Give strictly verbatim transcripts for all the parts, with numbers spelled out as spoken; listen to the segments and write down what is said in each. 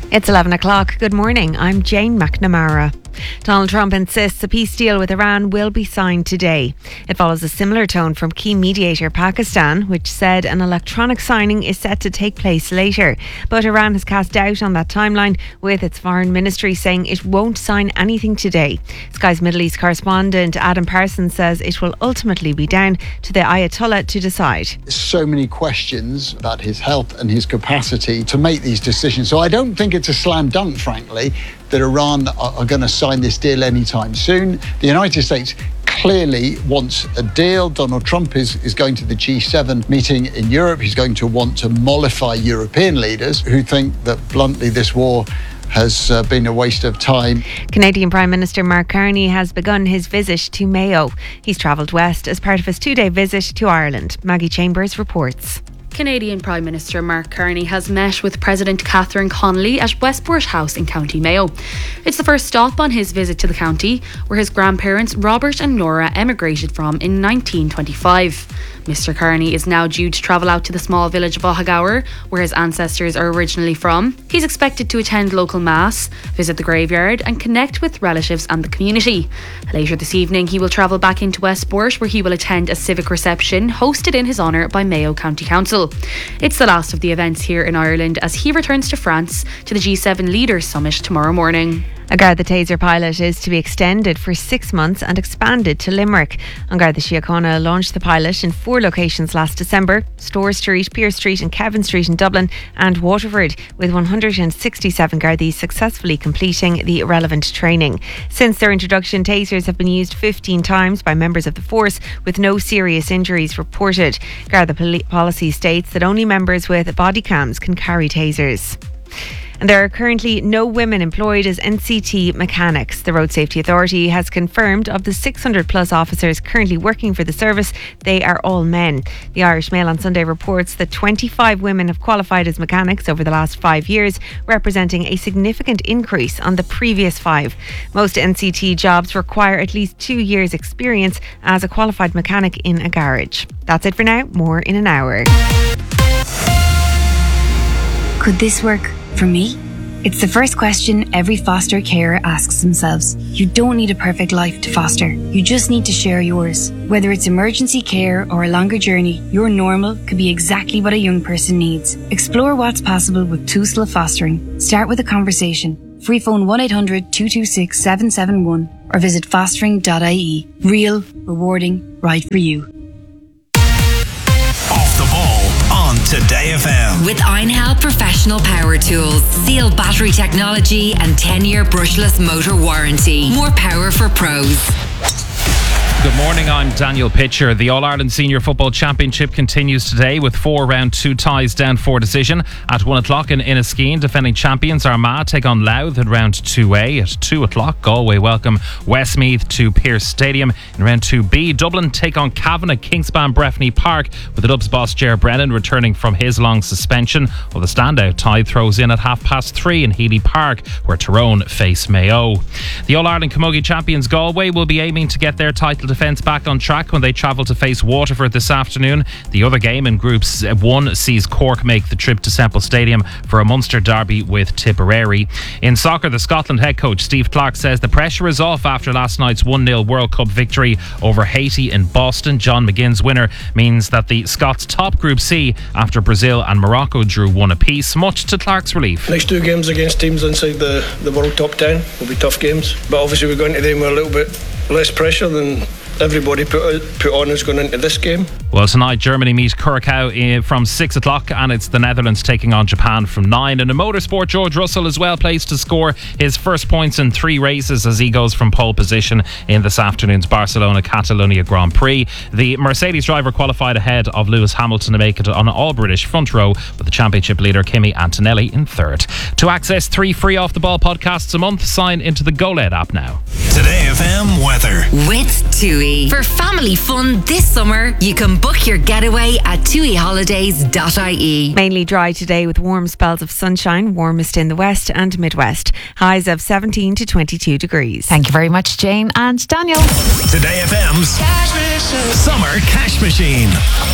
It's eleven o'clock. Good morning. I'm Jane McNamara. Donald Trump insists a peace deal with Iran will be signed today. It follows a similar tone from key mediator Pakistan, which said an electronic signing is set to take place later. But Iran has cast doubt on that timeline, with its foreign ministry saying it won't sign anything today. Sky's Middle East correspondent Adam Parsons says it will ultimately be down to the Ayatollah to decide. So many questions about his health and his capacity to make these decisions. So I don't think it's a slam dunk, frankly, that Iran are, are going to sign this deal anytime soon. The United States clearly wants a deal. Donald Trump is, is going to the G seven meeting in Europe. He's going to want to mollify European leaders who think that, bluntly, this war has uh, been a waste of time. Canadian Prime Minister Mark Carney has begun his visit to Mayo. He's travelled west as part of his two-day visit to Ireland. Maggie Chambers reports. Canadian Prime Minister Mark Carney has met with President Catherine Connolly at Westport House in County Mayo. It's the first stop on his visit to the county, where his grandparents Robert and Nora emigrated from in nineteen twenty-five. Mister Carney is now due to travel out to the small village of Ohagower, where his ancestors are originally from. He's expected to attend local mass, visit the graveyard and connect with relatives and the community. Later this evening he will travel back into Westport, where he will attend a civic reception hosted in his honour by Mayo County Council. It's the last of the events here in Ireland as he returns to France to the G seven Leaders Summit tomorrow morning. A Garda Taser pilot is to be extended for six months and expanded to Limerick. An Garda Síochána launched the pilot in four locations last December: Store Street, Pearse Street and Kevin Street in Dublin and Waterford, with one hundred sixty-seven Gardaí successfully completing the relevant training. Since their introduction, tasers have been used fifteen times by members of the force, with no serious injuries reported. Garda poli- policy states that only members with body cams can carry tasers. And there are currently no women employed as N C T mechanics. The Road Safety Authority has confirmed of the six hundred plus officers currently working for the service, they are all men. The Irish Mail on Sunday reports that twenty-five women have qualified as mechanics over the last five years, representing a significant increase on the previous five. Most N C T jobs require at least two years' experience as a qualified mechanic in a garage. That's it for now. More in an hour. Could this work for me? It's the first question every foster carer asks themselves. You don't need a perfect life to foster. You just need to share yours. Whether it's emergency care or a longer journey, your normal could be exactly what a young person needs. Explore what's possible with Tusla Fostering. Start with a conversation. Free phone one eight hundred two two six seven seven one or visit fostering dot I E. Real, rewarding, right for you. Off the ball. Today F M. With Einhell Professional Power Tools, sealed battery technology and ten-year brushless motor warranty. More power for pros. Good morning, I'm Daniel Pitcher. The All-Ireland Senior Football Championship continues today with four round two ties down for decision. At one o'clock in Inniskeen, defending champions Armagh take on Louth in round two A. At two o'clock, Galway welcome Westmeath to Pearse Stadium. In round two B, Dublin take on Cavan at Kingspan Breffni Park, with the Dubs boss Ger Brennan returning from his long suspension. While the standout tie throws in at half past three in Healy Park, where Tyrone face Mayo. The All-Ireland Camogie champions Galway will be aiming to get their title defence back on track when they travel to face Waterford this afternoon. The other game in Group one sees Cork make the trip to Semple Stadium for a Munster derby with Tipperary. In soccer, the Scotland head coach Steve Clarke says the pressure is off after last night's one nil World Cup victory over Haiti in Boston. John McGinn's winner means that the Scots top Group C after Brazil and Morocco drew one apiece, much to Clarke's relief. Next two games against teams inside the, the world top ten will be tough games, but obviously we're going to them with a little bit less pressure than everybody put put on is going into this game. Well, tonight Germany meet Curacao from six o'clock, and it's the Netherlands taking on Japan from nine. And in motorsport, George Russell is well placed to score his first points in three races as he goes from pole position in this afternoon's Barcelona Catalunya Grand Prix. The Mercedes driver qualified ahead of Lewis Hamilton to make it on all British front row, with the championship leader Kimi Antonelli in third. To access three free Off the Ball podcasts a month, sign into the GoLed app now. Today F M weather with TUI. For family fun this summer, you can book your getaway at tui holidays dot I E. Mainly dry today with warm spells of sunshine, warmest in the west and midwest. Highs of seventeen to twenty-two degrees. Thank you very much, Jane and Daniel. Today F M's Summer Cash Machine.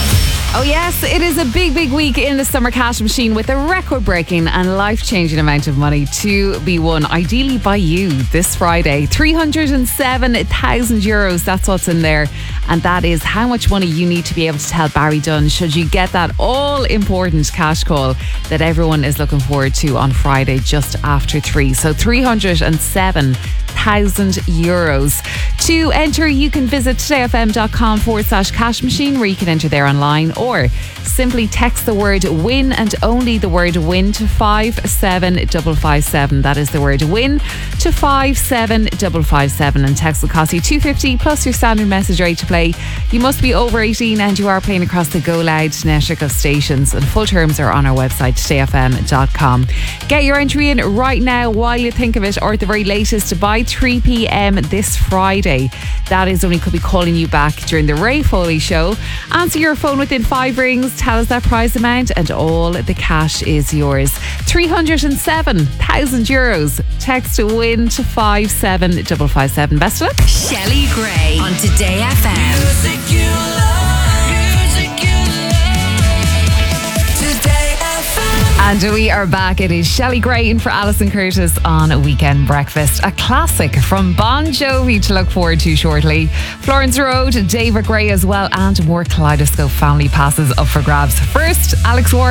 Oh yes, it is a big, big week in the Summer Cash Machine with a record-breaking and life-changing amount of money to be won, ideally by you, this Friday. three hundred seven thousand euros, that's what's in there. And that is how much money you need to be able to tell Barry Dunn should you get that all-important cash call that everyone is looking forward to on Friday just after three. So three hundred seven thousand euros. To enter, you can visit todayfm.com forward slash cash machine, where you can enter there online, or simply text the word win and only the word win to five seven five five seven. That is the word win to five seven five five seven, and text will cost you two fifty plus your standard message rate to play. You must be over eighteen and you are playing across the Go Loud network of stations, and full terms are on our website today f m dot com. Get your entry in right now while you think of it, or at the very latest by three p.m. this Friday. That is when we could be calling you back during the Ray Foley show. Answer your phone within five rings, tell us that prize amount, and all the cash is yours. three hundred seven thousand euros. Text to win to five seven five five seven. Best of luck. Shelley Gray on Today F M. Music you love, music you love. Today F M. And we are back. It is Shelley Gray in for Alison Curtis on a Weekend Breakfast. A classic from Bon Jovi to look forward to shortly. Florence Road, David Gray as well, and more Kaleidoscope family passes up for grabs. First, Alex Ward.